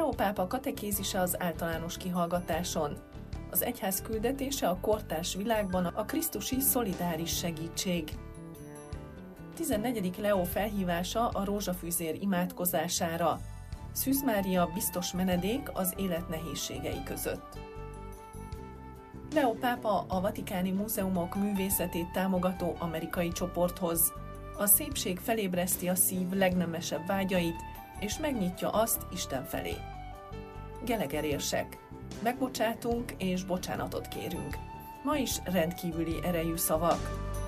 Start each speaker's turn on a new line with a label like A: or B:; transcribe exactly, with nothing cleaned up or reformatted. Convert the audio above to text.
A: Leó pápa katekézise az általános kihallgatáson. Az egyház küldetése a kortárs világban a krisztusi szolidáris segítség. tizennegyedik Leó felhívása a rózsafűzér imádkozására. Szűz Mária biztos menedék az élet nehézségei között. Leó pápa a Vatikáni Múzeumok művészetét támogató amerikai csoporthoz. A szépség felébreszti a szív legnemesebb vágyait, és megnyitja azt Isten felé. Geleger érsek. Megbocsátunk és bocsánatot kérünk. Ma is rendkívüli erejű szavak.